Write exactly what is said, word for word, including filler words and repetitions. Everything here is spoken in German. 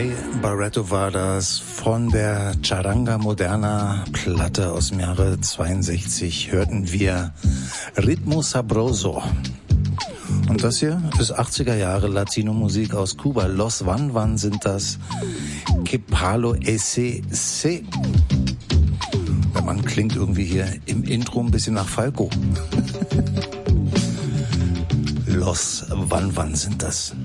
Ray Barretto war das von der Charanga Moderna Platte aus dem Jahre zweiundsechzig hörten wir Ritmo Sabroso. Und das hier ist achtziger Jahre Latino-Musik aus Kuba. Los Van Van sind das. Que Palo Ese Se. Der Mann klingt irgendwie hier im Intro ein bisschen nach Falco. Los Van Van sind das.